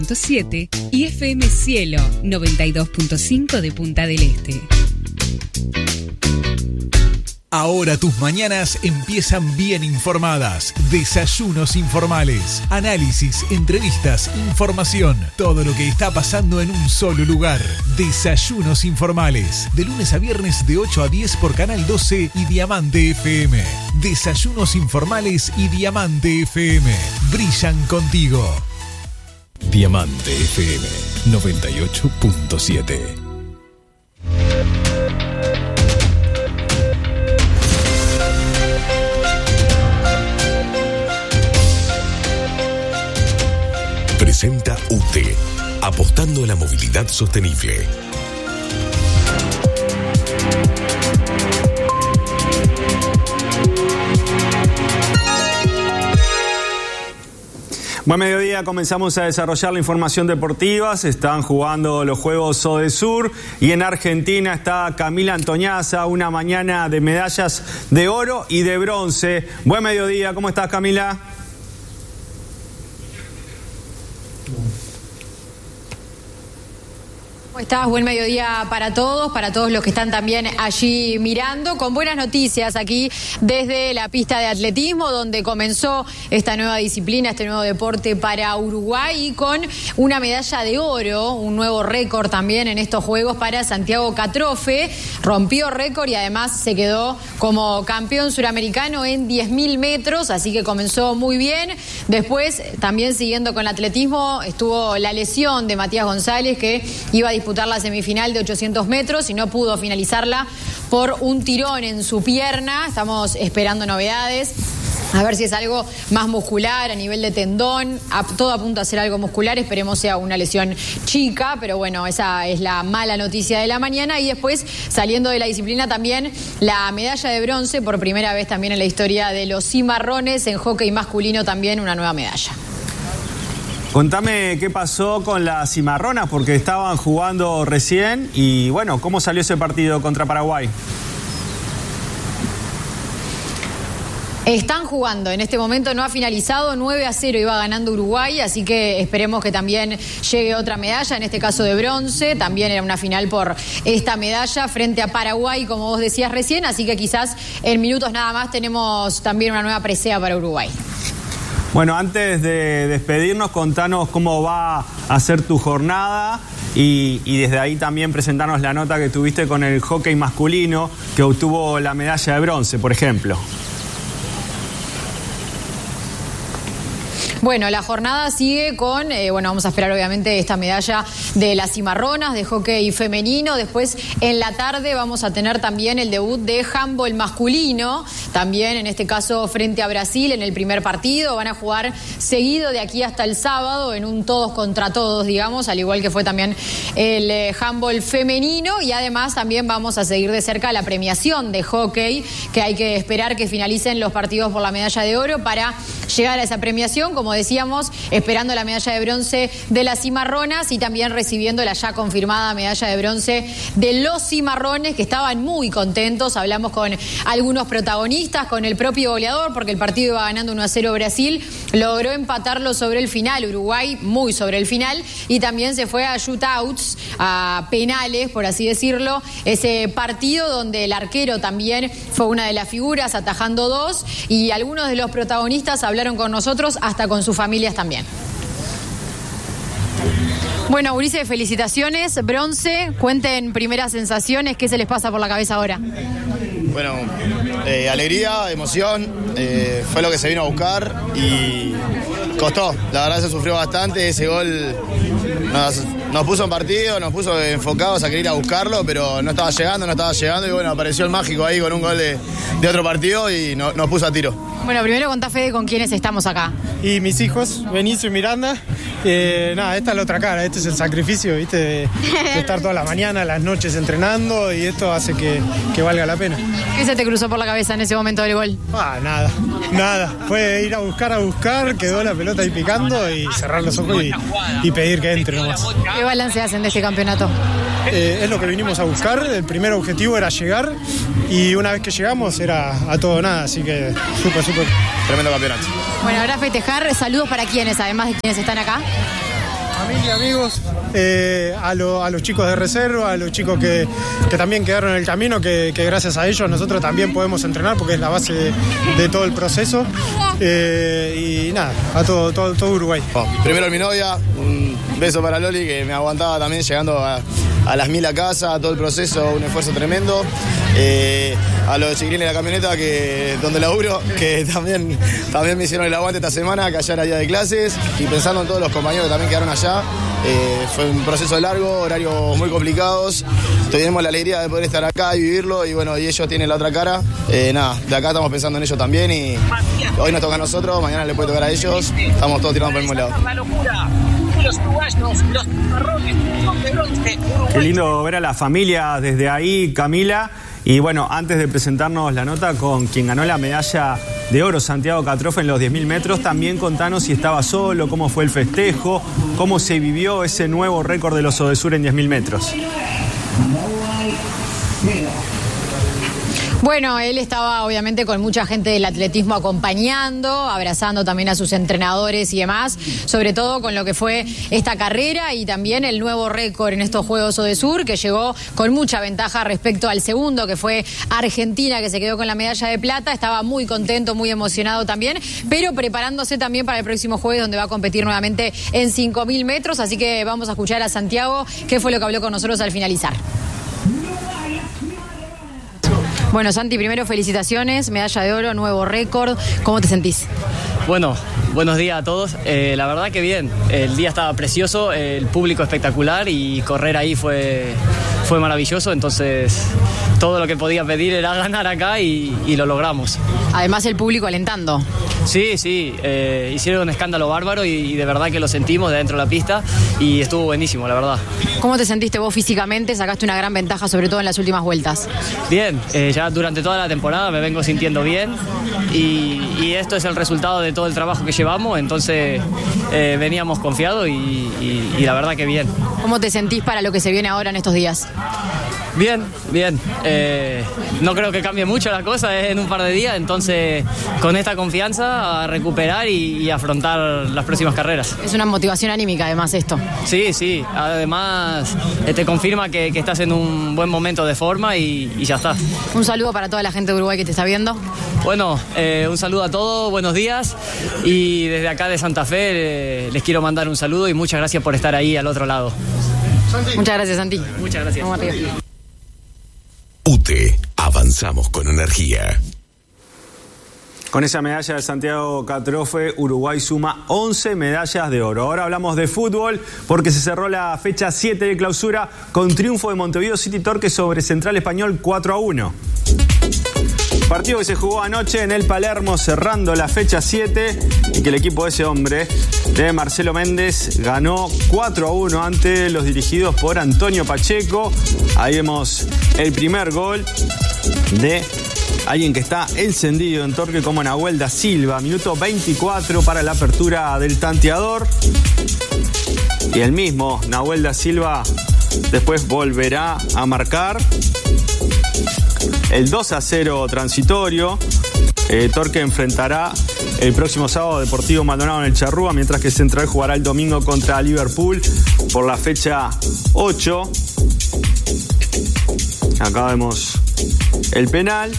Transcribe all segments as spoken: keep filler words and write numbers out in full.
siete y F M Cielo noventa y dos punto cinco de Punta del Este. Ahora tus mañanas empiezan bien informadas. Desayunos informales, análisis, entrevistas, información. Todo lo que está pasando en un solo lugar. Desayunos informales. De lunes a viernes de ocho a diez por Canal doce y Diamante F M. Desayunos informales y Diamante F M. Brillan contigo. Diamante F M noventa y ocho punto siete. Presenta U T E, apostando a la movilidad sostenible. Buen mediodía, comenzamos a desarrollar la información deportiva. Se están jugando los Juegos Sodesur y en Argentina está Camila Antoñaza, una mañana de medallas de oro y de bronce. Buen mediodía, ¿cómo estás, Camila? ¿Cómo estás? Buen mediodía para todos, para todos los que están también allí mirando, con buenas noticias aquí desde la pista de atletismo, donde comenzó esta nueva disciplina, este nuevo deporte para Uruguay, y con una medalla de oro, un nuevo récord también en estos Juegos para Santiago Catrofe. Rompió récord y además se quedó como campeón suramericano en diez mil metros, así que comenzó muy bien. Después, también siguiendo con el atletismo, estuvo la lesión de Matías González, que iba a disputar la semifinal de ochocientos metros y no pudo finalizarla por un tirón en su pierna. Estamos esperando novedades, a ver si es algo más muscular, a nivel de tendón. A, todo apunta a ser algo muscular, esperemos sea una lesión chica, pero bueno, esa es la mala noticia de la mañana. Y después, saliendo de la disciplina, también la medalla de bronce, por primera vez también en la historia de los cimarrones, en hockey masculino también una nueva medalla. Contame qué pasó con las cimarronas, porque estaban jugando recién y bueno, ¿cómo salió ese partido contra Paraguay? Están jugando, en este momento no ha finalizado, nueve a cero iba ganando Uruguay, así que esperemos que también llegue otra medalla, en este caso de bronce. También era una final por esta medalla frente a Paraguay, como vos decías recién, así que quizás en minutos nada más tenemos también una nueva presea para Uruguay. Bueno, antes de despedirnos, contanos cómo va a ser tu jornada y, y desde ahí también presentarnos la nota que tuviste con el hockey masculino, que obtuvo la medalla de bronce, por ejemplo. Bueno, la jornada sigue con, eh, bueno, vamos a esperar obviamente esta medalla de las cimarronas, de hockey femenino. Después, en la tarde, vamos a tener también el debut de handball masculino, también en este caso frente a Brasil en el primer partido. Van a jugar seguido de aquí hasta el sábado en un todos contra todos, digamos, al igual que fue también el eh, handball femenino. Y además también vamos a seguir de cerca la premiación de hockey, que hay que esperar que finalicen los partidos por la medalla de oro para llegar a esa premiación, como decíamos, esperando la medalla de bronce de las cimarronas y también recibiendo la ya confirmada medalla de bronce de los cimarrones, que estaban muy contentos. Hablamos con algunos protagonistas, con el propio goleador, porque el partido iba ganando uno a cero Brasil, logró empatarlo sobre el final, Uruguay muy sobre el final, y también se fue a shootouts, a penales, por así decirlo, ese partido donde el arquero también fue una de las figuras, atajando dos, y algunos de los protagonistas hablaron con nosotros, hasta con sus familias también. Bueno, Ulises, felicitaciones, bronce. Cuenten primeras sensaciones, ¿qué se les pasa por la cabeza ahora? Bueno, eh, alegría, emoción, eh, fue lo que se vino a buscar y costó, la verdad se sufrió bastante. Ese gol nos, nos puso en partido, nos puso enfocados a querer ir a buscarlo, pero no estaba llegando, no estaba llegando y bueno, apareció el mágico ahí con un gol de, de otro partido y no, nos puso a tiro. Bueno, primero contá, Fede, con quiénes estamos acá. Y mis hijos, Benicio y Miranda. Eh, nada, esta es la otra cara, este es el sacrificio, ¿viste? De, de estar toda la mañana, las noches entrenando, y esto hace que, que valga la pena. ¿Qué se te cruzó por la cabeza en ese momento del gol? Ah, nada, nada. Fue ir a buscar, a buscar, quedó la pelota ahí picando y cerrar los ojos y, y pedir que entre nomás. ¿Qué balance hacen de este campeonato? Eh, es lo que vinimos a buscar, el primer objetivo era llegar y una vez que llegamos era a todo o nada, así que súper, súper. Tremendo campeonato. Bueno, ahora festejar, saludos para quienes, además de quienes están acá. familia, amigos, eh, a, lo, a los chicos de reserva, a los chicos que, que también quedaron en el camino, que, que gracias a ellos nosotros también podemos entrenar porque es la base de, de todo el proceso. Eh, y nada, a todo, todo, todo Uruguay. Oh, primero a mi novia, un beso para Loli que me aguantaba también llegando a, a las mil a casa, todo el proceso, un esfuerzo tremendo. Eh, a los chiquilines de la camioneta que donde laburo, que también, también me hicieron el aguante esta semana, que allá era día de clases, y pensando en todos los compañeros que también quedaron allá. Eh, fue un proceso largo, horarios muy complicados. Tenemos la alegría de poder estar acá y vivirlo, y bueno, y ellos tienen la otra cara. Eh, nada, de acá estamos pensando en ellos también, y hoy nos toca a nosotros, mañana les puede tocar a ellos. Estamos todos tirando por el mismo lado. Los uruguayos, los marrones, Qué lindo ver a la familia desde ahí, Camila. Y bueno, antes de presentarnos la nota con quien ganó la medalla de oro, Santiago Catrofe, en los diez mil metros, también contanos si estaba solo, cómo fue el festejo, cómo se vivió ese nuevo récord de los Odesur en diez mil metros. Bueno, él estaba obviamente con mucha gente del atletismo acompañando, abrazando también a sus entrenadores y demás, sobre todo con lo que fue esta carrera y también el nuevo récord en estos Juegos Odesur, que llegó con mucha ventaja respecto al segundo, que fue Argentina, que se quedó con la medalla de plata. Estaba muy contento, muy emocionado también, pero preparándose también para el próximo jueves, donde va a competir nuevamente en cinco mil metros. Así que vamos a escuchar a Santiago, qué fue lo que habló con nosotros al finalizar. Bueno, Santi, primero felicitaciones, medalla de oro, nuevo récord. ¿Cómo te sentís? Bueno, buenos días a todos. Eh, la verdad que bien, el día estaba precioso, el público espectacular y correr ahí fue, fue maravilloso, entonces todo lo que podía pedir era ganar acá y, y lo logramos. Además el público alentando. Sí, sí, eh, hicieron un escándalo bárbaro y, y de verdad que lo sentimos de dentro de la pista y estuvo buenísimo, la verdad. ¿Cómo te sentiste vos físicamente? Sacaste una gran ventaja, sobre todo en las últimas vueltas. Bien, eh, ya durante toda la temporada me vengo sintiendo bien y, y esto es el resultado de todo el trabajo que llevamos, entonces eh, veníamos confiados y, y, y la verdad que bien. ¿Cómo te sentís para lo que se viene ahora en estos días? Bien, bien. Eh, no creo que cambie mucho la cosa en un par de días, entonces con esta confianza a recuperar y, y afrontar las próximas carreras. Es una motivación anímica además esto. Sí, sí. Además eh, te confirma que, que estás en un buen momento de forma y, y ya está. Un saludo para toda la gente de Uruguay que te está viendo. Bueno, eh, un saludo a todos, buenos días y desde acá de Santa Fe eh, les quiero mandar un saludo y muchas gracias por estar ahí al otro lado. Santi. Muchas gracias, Santi. Muchas gracias. Vamos arriba. U T E, avanzamos con energía. Con esa medalla de Santiago Catrofe, Uruguay suma once medallas de oro. Ahora hablamos de fútbol porque se cerró la fecha siete de clausura con triunfo de Montevideo City Torque sobre Central Español cuatro a uno. Partido que se jugó anoche en el Palermo cerrando la fecha siete y que el equipo de ese hombre, de Marcelo Méndez, ganó cuatro a uno ante los dirigidos por Antonio Pacheco. Ahí vemos el primer gol de alguien que está encendido en Torque como Nahuel da Silva. Minuto veinticuatro para la apertura del tanteador. Y el mismo Nahuel da Silva después volverá a marcar el dos a cero transitorio. Eh, Torque enfrentará el próximo sábado Deportivo Maldonado en el Charrúa, mientras que Central jugará el domingo contra Liverpool por la fecha ocho. Acá vemos el penal.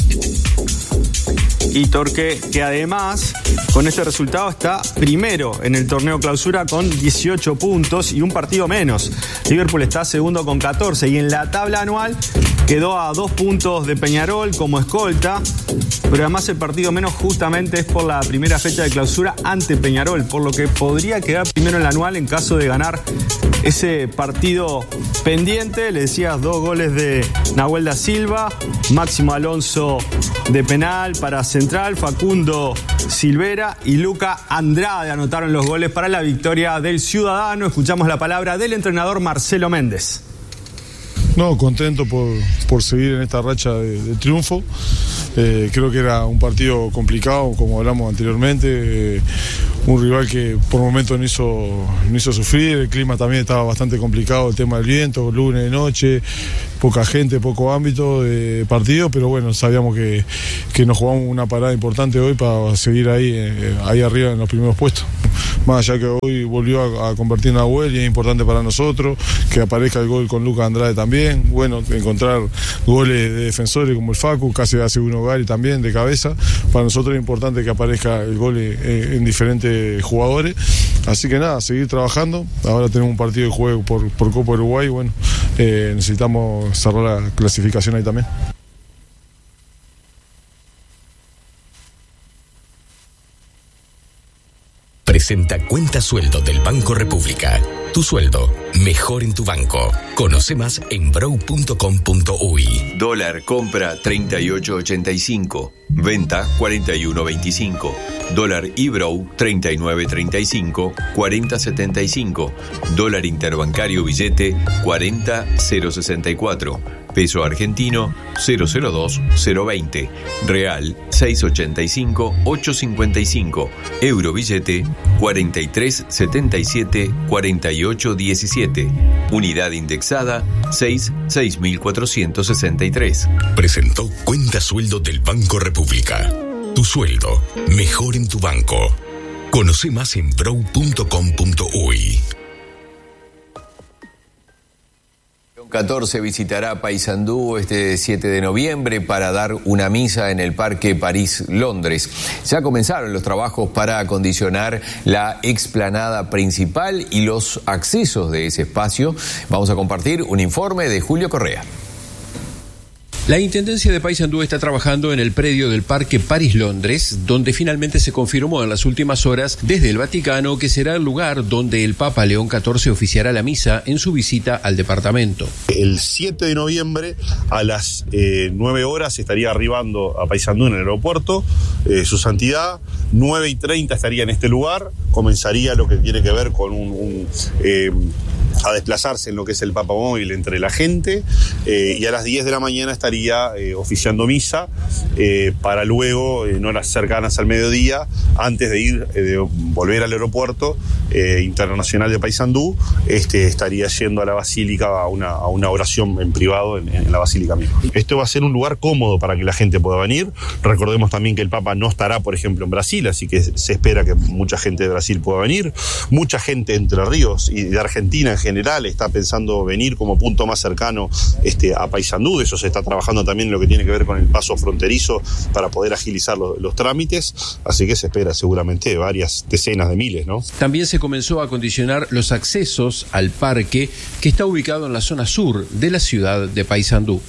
Y Torque, que además con este resultado está primero en el torneo clausura con dieciocho puntos y un partido menos. Liverpool está segundo con catorce y en la tabla anual quedó a dos puntos de Peñarol como escolta, pero además el partido menos justamente es por la primera fecha de clausura ante Peñarol, por lo que podría quedar primero en la anual en caso de ganar ese partido pendiente. Le decías, dos goles de Nahuel da Silva, Máximo Alonso de penal para Central, Facundo Silvera y Luca Andrade anotaron los goles para la victoria del Ciudadano. Escuchamos la palabra del entrenador Marcelo Méndez. No, contento por, por seguir en esta racha de, de triunfo. Eh, creo que era un partido complicado, como hablamos anteriormente, eh, un rival que por momentos no hizo, no hizo sufrir, el clima también estaba bastante complicado, el tema del viento, lunes de noche, poca gente, poco ámbito de partido, pero bueno, sabíamos que, que nos jugamos una parada importante hoy para seguir ahí, eh, ahí arriba en los primeros puestos. más allá que hoy volvió a, a convertir Nahuel y es importante para nosotros, que aparezca el gol con Lucas Andrade también, bueno, encontrar goles de defensores como el Facu, casi hace un hogar y también de cabeza, para nosotros es importante que aparezca el gol en, en diferentes jugadores, así que nada, seguir trabajando, ahora tenemos un partido de juego por, por Copa Uruguay, bueno, eh, necesitamos cerrar la clasificación ahí también. Presenta Cuenta Sueldo del Banco República. Tu sueldo, mejor en tu banco. Conoce más en brow punto com punto uy. Dólar compra treinta y ocho ochenta y cinco, venta cuarenta y uno veinticinco. Dólar Ibrow treinta y nueve treinta y cinco, cuarenta setenta y cinco. Dólar interbancario billete cuarenta cero sesenta y cuatro. Peso argentino cero cero dos cero veinte. Real seis ochenta y cinco ocho cincuenta y cinco. Euro billete cuarenta y tres setenta y siete cuarenta y ocho diecisiete. Unidad indexada seis seis mil cuatrocientos sesenta y tres. Presentó Cuenta Sueldo del Banco República. Tu sueldo, mejor en tu banco. Conoce más en brow punto com punto uy. catorce visitará Paysandú este siete de noviembre para dar una misa en el Parque París-Londres. Ya comenzaron los trabajos para acondicionar la explanada principal y los accesos de ese espacio. Vamos a compartir un informe de Julio Correa. La Intendencia de Paysandú está trabajando en el predio del Parque París-Londres, donde finalmente se confirmó en las últimas horas desde el Vaticano que será el lugar donde el Papa León catorce oficiará la misa en su visita al departamento. El siete de noviembre a las eh, nueve horas estaría arribando a Paysandú en el aeropuerto, eh, su santidad, nueve y treinta estaría en este lugar, comenzaría lo que tiene que ver con un... un eh, a desplazarse en lo que es el papamóvil entre la gente, eh, y a las diez de la mañana estaría eh, oficiando misa, eh, para luego, en horas cercanas al mediodía, antes de ir, eh, de volver al aeropuerto eh, internacional de Paysandú, este, estaría yendo a la basílica a una, a una oración en privado en, en la basílica misma. Esto va a ser un lugar cómodo para que la gente pueda venir. Recordemos también que el Papa no estará, por ejemplo, en Brasil, así que se espera que mucha gente de Brasil pueda venir. Mucha gente de Entre Ríos y de Argentina en general está pensando venir como punto más cercano este, a Paysandú. De eso se está trabajando también en lo que tiene que ver con el paso fronterizo para poder agilizar los, los trámites, así que se espera seguramente varias decenas de miles, ¿no? También se comenzó a acondicionar los accesos al parque, que está ubicado en la zona sur de la ciudad de Paysandú.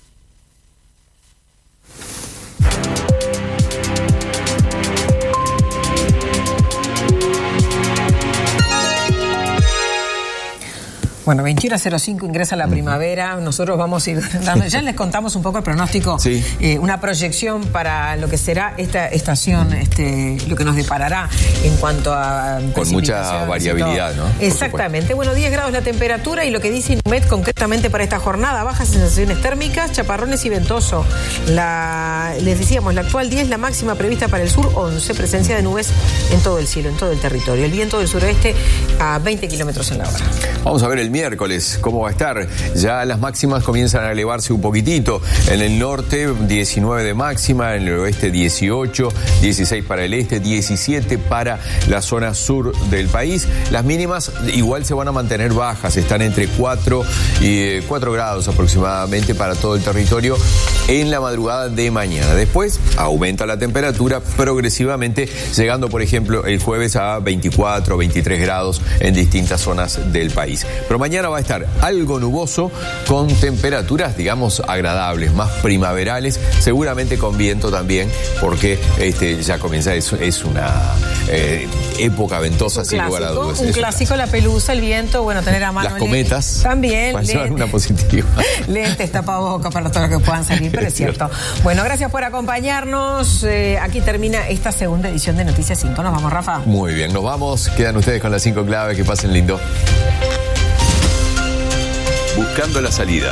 Bueno, veintiuno cero cinco ingresa la primavera, nosotros vamos a ir dando, ya les contamos un poco el pronóstico, sí. eh, una proyección para lo que será esta estación, este, lo que nos deparará en cuanto a... Con mucha variabilidad, ¿no? Exactamente, bueno, diez grados la temperatura y lo que dice Inumet concretamente para esta jornada, bajas sensaciones térmicas, chaparrones y ventoso. La, les decíamos, la actual diez, la máxima prevista para el sur, once, presencia de nubes en todo el cielo, en todo el territorio. El viento del suroeste a veinte kilómetros en la hora. Vamos a ver el miércoles cómo va a estar. Ya las máximas comienzan a elevarse un poquitito. En el norte diecinueve de máxima, en el oeste dieciocho, dieciséis para el este, diecisiete para la zona sur del país. Las mínimas igual se van a mantener bajas, están entre cuatro y cuatro grados aproximadamente para todo el territorio en la madrugada de mañana. Después aumenta la temperatura progresivamente, llegando por ejemplo el jueves a veinticuatro, veintitrés grados en distintas zonas del país. Pero mañana va a estar algo nuboso con temperaturas, digamos, agradables, más primaverales, seguramente con viento también, porque este, ya comienza, es, es una eh, época ventosa, sin lugar a dudas. Un clásico, la pelusa, el viento, bueno, tener a mano... Las cometas. También. Va a ser una positiva. Lentes, tapabocas para todos los que puedan salir, pero es cierto. Bueno, gracias por acompañarnos. Eh, aquí termina esta segunda edición de Noticias cinco. Nos vamos, Rafa. Muy bien, nos vamos. Quedan ustedes con las cinco claves. Que pasen lindo. Buscando la salida.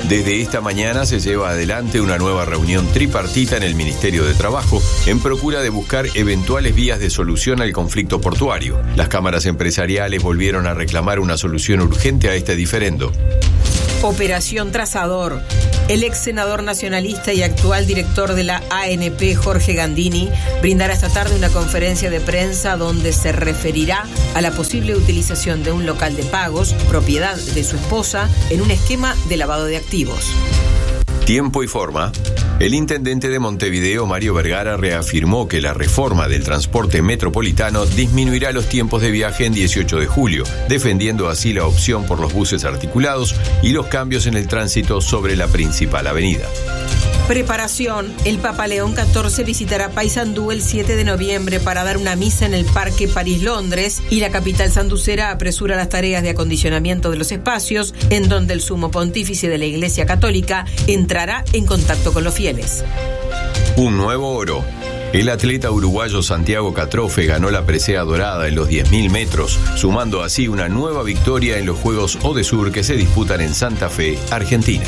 Desde esta mañana se lleva adelante una nueva reunión tripartita en el Ministerio de Trabajo en procura de buscar eventuales vías de solución al conflicto portuario. Las cámaras empresariales volvieron a reclamar una solución urgente a este diferendo. Operación Trazador. El ex senador nacionalista y actual director de la A N P, Jorge Gandini, brindará esta tarde una conferencia de prensa donde se referirá a la posible utilización de un local de pagos, propiedad de su esposa, en un esquema de lavado de activos. Tiempo y forma. El intendente de Montevideo, Mario Vergara, reafirmó que la reforma del transporte metropolitano disminuirá los tiempos de viaje en dieciocho de julio, defendiendo así la opción por los buses articulados y los cambios en el tránsito sobre la principal avenida. Preparación. El Papa León catorce visitará Paysandú el siete de noviembre para dar una misa en el Parque París-Londres y la capital sanducera apresura las tareas de acondicionamiento de los espacios en donde el sumo pontífice de la Iglesia Católica entrará en contacto con los fieles. Un nuevo oro. El atleta uruguayo Santiago Catrofe ganó la presea dorada en los diez mil metros, sumando así una nueva victoria en los Juegos Odesur que se disputan en Santa Fe, Argentina.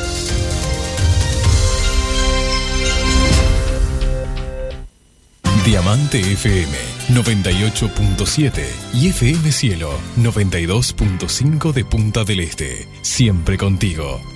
Diamante F M noventa y ocho punto siete y F M Cielo noventa y dos punto cinco de Punta del Este. Siempre contigo.